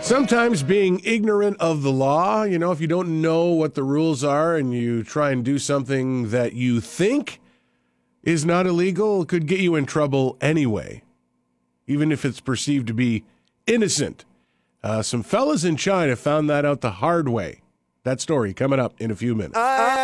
Sometimes being ignorant of the law, if you don't know what the rules are and you try and do something that you think is not illegal, it could get you in trouble anyway, even if it's perceived to be innocent. Some fellas in China found that out the hard way. That story coming up in a few minutes.